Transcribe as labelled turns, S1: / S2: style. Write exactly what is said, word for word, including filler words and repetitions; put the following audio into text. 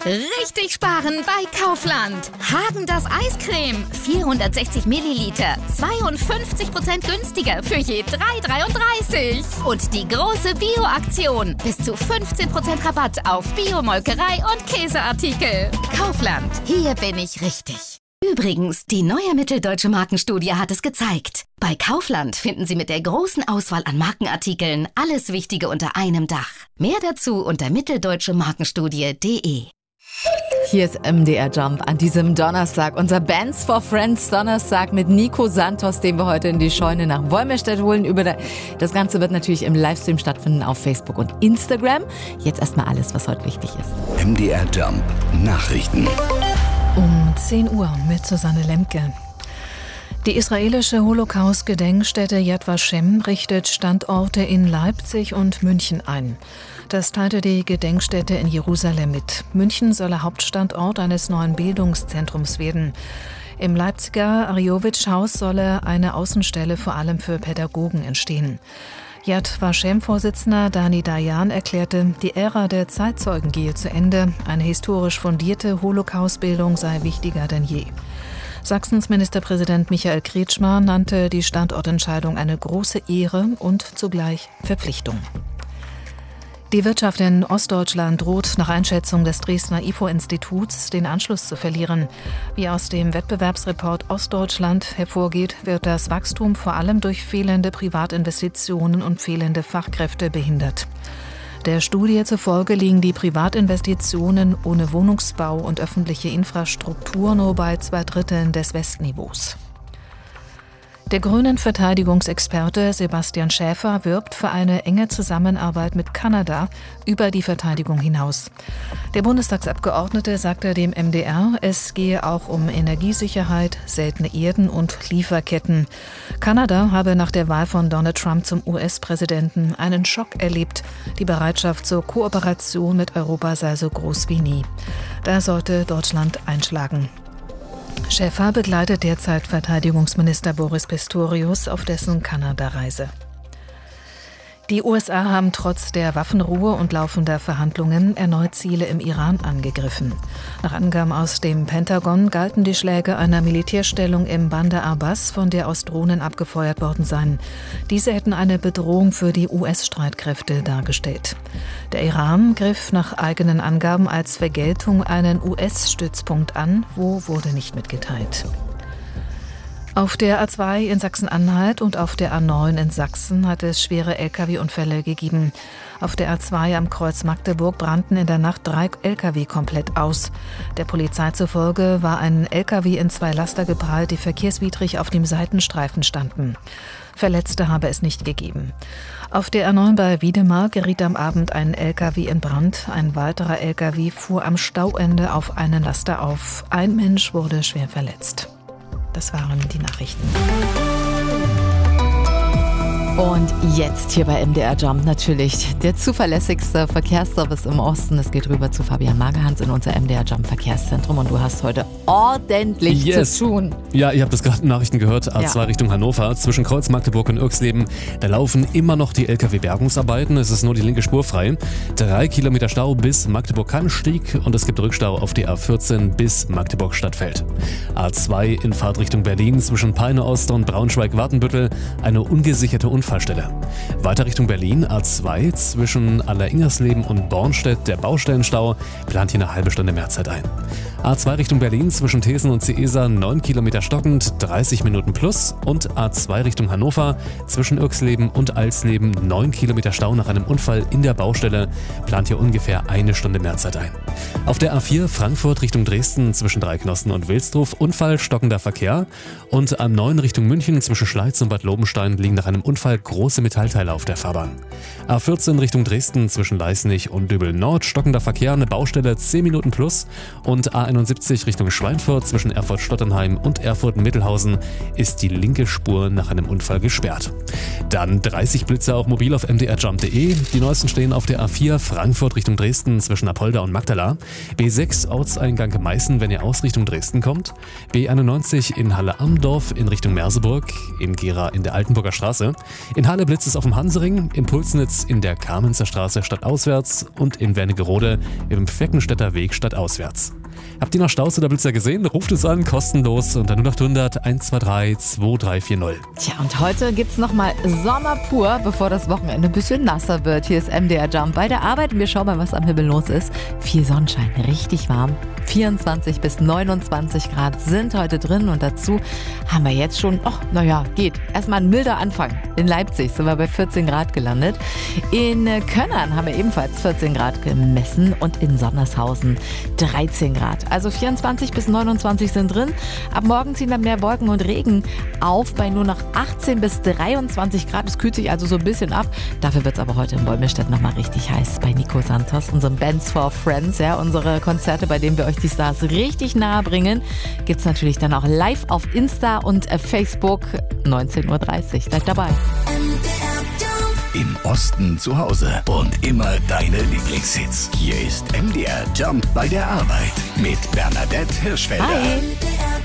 S1: Richtig sparen bei Kaufland. Häagen-Dazs Eiscreme, vierhundertsechzig Milliliter, zweiundfünfzig Prozent günstiger für je drei Euro dreiunddreißig. Und die große Bio-Aktion, bis zu fünfzehn Prozent Rabatt auf Bio-Molkerei und Käseartikel. Kaufland, hier bin ich richtig. Übrigens, die neue Mitteldeutsche Markenstudie hat es gezeigt. Bei Kaufland finden Sie mit der großen Auswahl an Markenartikeln alles Wichtige unter einem Dach. Mehr dazu unter mitteldeutsche markenstudie punkt de.
S2: Hier ist M D R Jump an diesem Donnerstag. Unser Bands for Friends Donnerstag mit Nico Santos, den wir heute in die Scheune nach Wolmirstedt holen. Über das Ganze wird natürlich im Livestream stattfinden auf Facebook und Instagram. Jetzt erstmal alles, was heute wichtig ist.
S3: M D R Jump Nachrichten.
S4: Um zehn Uhr mit Susanne Lemke. Die israelische Holocaust-Gedenkstätte Yad Vashem richtet Standorte in Leipzig und München ein. Das teilte die Gedenkstätte in Jerusalem mit. München solle Hauptstandort eines neuen Bildungszentrums werden. Im Leipziger Ariowitsch-Haus solle eine Außenstelle vor allem für Pädagogen entstehen. Yad Vashem-Vorsitzender Dani Dayan erklärte, die Ära der Zeitzeugen gehe zu Ende. Eine historisch fundierte Holocaust-Bildung sei wichtiger denn je. Sachsens Ministerpräsident Michael Kretschmer nannte die Standortentscheidung eine große Ehre und zugleich Verpflichtung. Die Wirtschaft in Ostdeutschland droht nach Einschätzung des Dresdner I F O-Instituts den Anschluss zu verlieren. Wie aus dem Wettbewerbsreport Ostdeutschland hervorgeht, wird das Wachstum vor allem durch fehlende Privatinvestitionen und fehlende Fachkräfte behindert. Der Studie zufolge liegen die Privatinvestitionen ohne Wohnungsbau und öffentliche Infrastruktur nur bei zwei Dritteln des Westniveaus. Der grünen Verteidigungsexperte Sebastian Schäfer wirbt für eine enge Zusammenarbeit mit Kanada über die Verteidigung hinaus. Der Bundestagsabgeordnete sagte dem M D R, es gehe auch um Energiesicherheit, seltene Erden und Lieferketten. Kanada habe nach der Wahl von Donald Trump zum U S-Präsidenten einen Schock erlebt. Die Bereitschaft zur Kooperation mit Europa sei so groß wie nie. Da sollte Deutschland einschlagen. Schäfer begleitet derzeit Verteidigungsminister Boris Pistorius auf dessen Kanada-Reise. Die U S A haben trotz der Waffenruhe und laufender Verhandlungen erneut Ziele im Iran angegriffen. Nach Angaben aus dem Pentagon galten die Schläge einer Militärstellung im Bandar Abbas, von der aus Drohnen abgefeuert worden seien. Diese hätten eine Bedrohung für die U S-Streitkräfte dargestellt. Der Iran griff nach eigenen Angaben als Vergeltung einen U S-Stützpunkt an, wo wurde nicht mitgeteilt. Auf der A zwei in Sachsen-Anhalt und auf der A neun in Sachsen hat es schwere L K W-Unfälle gegeben. Auf der A zwei am Kreuz Magdeburg brannten in der Nacht drei L K W komplett aus. Der Polizei zufolge war ein L K W in zwei Laster geprallt, die verkehrswidrig auf dem Seitenstreifen standen. Verletzte habe es nicht gegeben. Auf der A neun bei Wiedemar geriet am Abend ein L K W in Brand. Ein weiterer L K W fuhr am Stauende auf einen Laster auf. Ein Mensch wurde schwer verletzt. Das waren die Nachrichten.
S2: Und jetzt hier bei M D R Jump natürlich der zuverlässigste Verkehrsservice im Osten. Es geht rüber zu Fabian Magerhans in unser M D R Jump Verkehrszentrum und du hast heute ordentlich
S5: yes.
S2: zu tun.
S5: Ja, ihr habt es gerade in Nachrichten gehört, A zwei
S2: ja.
S5: Richtung Hannover, zwischen Kreuz Magdeburg und Irxleben, da laufen immer noch die L K W-Bergungsarbeiten, es ist nur die linke Spur frei. Drei Kilometer Stau bis Magdeburg-Kannstieg und es gibt Rückstau auf die A vierzehn bis Magdeburg-Stadtfeld. A zwei in Fahrtrichtung Berlin zwischen Peine Ost und Braunschweig-Wartenbüttel, eine ungesicherte Unfallstelle. Weiter Richtung Berlin, A zwei zwischen Alleringersleben und Bornstedt, der Baustellenstau, plant hier eine halbe Stunde mehr Zeit ein. A zwei Richtung Berlin zwischen Thesen und Ciesa neun Kilometer stockend, dreißig Minuten plus und A zwei Richtung Hannover zwischen Irxleben und Alsleben neun Kilometer Stau nach einem Unfall in der Baustelle, plant hier ungefähr eine Stunde mehr Zeit ein. Auf der A vier Frankfurt Richtung Dresden zwischen Dreiknossen und Wilsdruf Unfall, stockender Verkehr und A neun Richtung München zwischen Schleiz und Bad Lobenstein liegen nach einem Unfall große Metallteile auf der Fahrbahn. A vierzehn Richtung Dresden zwischen Leißnich und Dübel Nord, stockender Verkehr, eine Baustelle zehn Minuten plus und A einundsiebzig Richtung Schweinfurt zwischen Erfurt-Stottenheim und Erfurt-Mittelhausen ist die linke Spur nach einem Unfall gesperrt. Dann dreißig Blitze auch mobil auf m d r jump punkt de. Die neuesten stehen auf der A vier Frankfurt Richtung Dresden zwischen Apolda und Magdala. B sechs Ortseingang Meißen, wenn ihr aus Richtung Dresden kommt. B einundneunzig in Halle-Amdorf in Richtung Merseburg. In Gera in der Altenburger Straße. In Halle blitzt es auf dem Hansering, in Pulsnitz in der Kamenzer Straße stadtauswärts und in Wernigerode im Feckenstädter Weg stadtauswärts. Habt ihr noch Staus oder Blitzer gesehen? Ruft es an, kostenlos unter null acht hundert eins zwei drei zwei drei vier null.
S2: Tja, und heute gibt's nochmal Sommer pur, bevor das Wochenende ein bisschen nasser wird. Hier ist M D R Jump bei der Arbeit und wir schauen mal, was am Himmel los ist. Viel Sonnenschein, richtig warm. vierundzwanzig bis neunundzwanzig Grad sind heute drin und dazu haben wir jetzt schon, oh, naja, geht. Erstmal ein milder Anfang. In Leipzig sind wir bei vierzehn Grad gelandet. In Könnern haben wir ebenfalls vierzehn Grad gemessen und in Sonnershausen dreizehn Grad. Also vierundzwanzig bis neunundzwanzig sind drin. Ab morgen ziehen dann mehr Wolken und Regen auf bei nur noch achtzehn bis dreiundzwanzig Grad. Es kühlt sich also so ein bisschen ab. Dafür wird es aber heute in Wolmirstedt nochmal richtig heiß bei Nico Santos, unserem Bands for Friends. Ja, unsere Konzerte, bei denen wir euch die Stars richtig nahe bringen, gibt es natürlich dann auch live auf Insta und Facebook neunzehn Uhr dreißig. Seid dabei.
S3: Im Osten zu Hause und immer deine Lieblingshits. Hier ist M D R Jump bei der Arbeit mit Bernadette Hirschfelder.
S2: Hi.